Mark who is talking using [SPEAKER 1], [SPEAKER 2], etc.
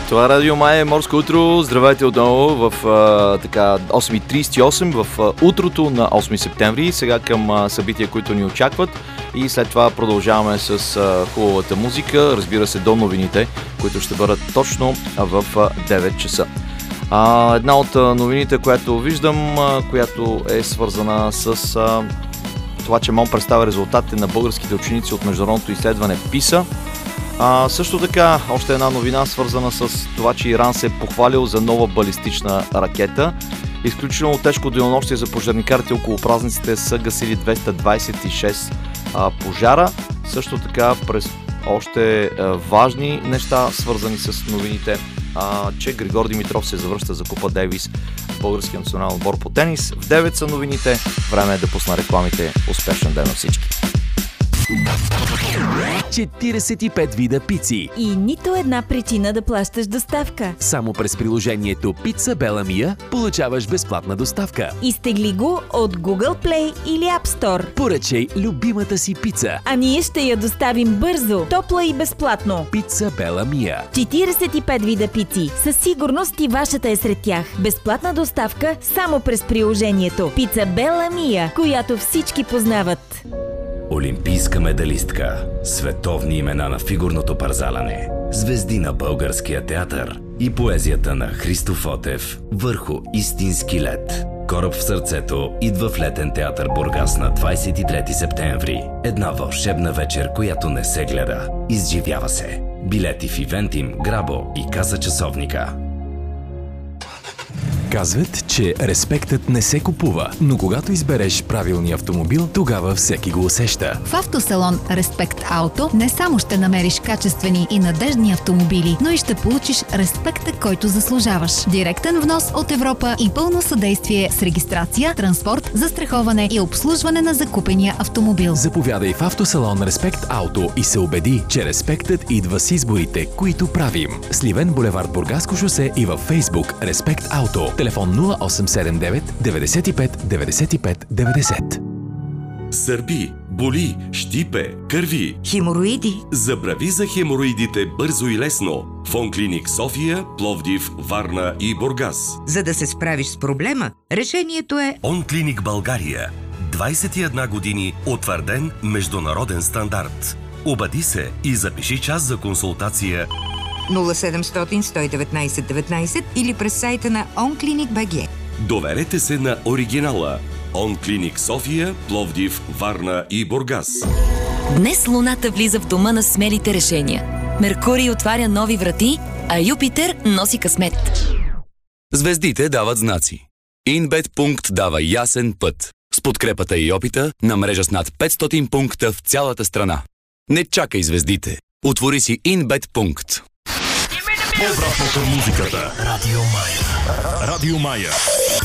[SPEAKER 1] Това е Радио Мая, Морско утро. Здравейте отново в 8.38 в утрото на 8 септември. Сега към събития, които ни очакват. И след това продължаваме с хубавата музика. Разбира се, до новините, които ще бъдат точно в 9 часа. Една от новините, която виждам, която е свързана с това, че МОН представя резултатите на българските ученици от международното изследване PISA. Също така, още една новина, свързана с това, че Иран се е похвалил за нова балистична ракета. Изключително тежко денонощие за пожарникарите около празниците са гасили 226 пожара. Също така, през още важни неща, свързани с новините, че Григор Димитров се завръща за Купа Дейвис в българския национален отбор по тенис. В 9 са новините. Време е да пусна рекламите. Успешен ден на всички!
[SPEAKER 2] 45 вида пици.
[SPEAKER 3] И нито една причина да плащаш доставка.
[SPEAKER 2] Само през приложението Pizza Bella Mia получаваш безплатна доставка.
[SPEAKER 3] Изтегли го от Google Play или App Store.
[SPEAKER 2] Поръчай любимата си пица.
[SPEAKER 3] А ние ще я доставим бързо, топла и безплатно.
[SPEAKER 2] Pizza Bella Mia.
[SPEAKER 3] 45 вида пици. Със сигурност и вашата е сред тях. Безплатна доставка само през приложението Pizza Bella Mia, която всички познават.
[SPEAKER 4] Олимпийска медалистка, световни имена на фигурното парзаляне, звезди на българския театър и поезията на Христо Фотев върху истински лед. Кораб в сърцето идва в летен театър Бургас на 23 септември. Една вълшебна вечер, която не се гледа. Изживява се. Билети в Ивентим, Грабо и Каса часовника.
[SPEAKER 2] Казват, че респектът не се купува, но когато избереш правилния автомобил, тогава всеки го усеща.
[SPEAKER 5] В автосалон Респект Ауто не само ще намериш качествени и надеждни автомобили, но и ще получиш респекта, който заслужаваш. Директен внос от Европа и пълно съдействие с регистрация, транспорт, застраховане и обслужване на закупения автомобил.
[SPEAKER 2] Заповядай в автосалон Респект Ауто и се убеди, че респектът идва с изборите, които правим. Сливен, булевард Бургаско шосе и във Фейсбук Респект Ауто. Телефон 0879 95 95 90.
[SPEAKER 6] Сърби, боли, щипе, кърви.
[SPEAKER 7] Хемороиди.
[SPEAKER 6] Забрави за хемороидите бързо и лесно. В Онклиник София, Пловдив, Варна и Бургас.
[SPEAKER 7] За да се справиш с проблема, решението е
[SPEAKER 6] Онклиник България. 21 години утвърден международен стандарт. Обади се и запиши час за консултация
[SPEAKER 7] 0700 119 19 или през сайта на OnClinic BG.
[SPEAKER 6] Доверете се на оригинала. Онклиник София, Пловдив, Варна и Бургас.
[SPEAKER 8] Днес Луната влиза в дома на смелите решения. Меркурий отваря нови врати, а Юпитер носи късмет.
[SPEAKER 9] Звездите дават знаци. Инбет пункт дава ясен път. С подкрепата и опита на мрежа с над 500 пункта в цялата страна. Не чакай звездите. Отвори си Инбет пункт.
[SPEAKER 6] Обратно към музиката. Радио Мая. Радио Мая.